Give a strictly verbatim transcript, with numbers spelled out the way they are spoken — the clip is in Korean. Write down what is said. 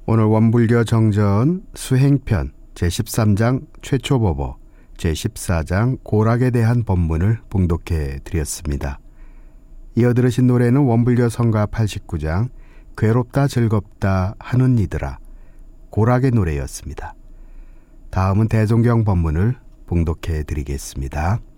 오늘 원불교 정전 수행편 제십삼 장 최초법어, 제십사 장 고락에 대한 법문을 봉독해 드렸습니다. 이어 들으신 노래는 원불교 성가 팔십구 장 괴롭다 즐겁다 하는 이들아, 고락의 노래였습니다. 다음은 대종경 법문을 봉독해 드리겠습니다.